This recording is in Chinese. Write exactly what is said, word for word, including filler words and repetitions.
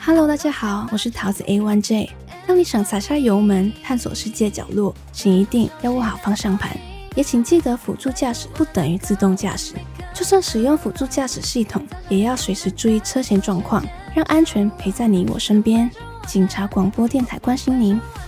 Hello， 大家好，我是桃子 A 一 J。当你想踩下油门，探索世界角落，请一定要握好方向盘，也请记得辅助驾驶不等于自动驾驶。就算使用辅助驾驶系统，也要随时注意车前状况，让安全陪在你我身边。警察广播电台关心您。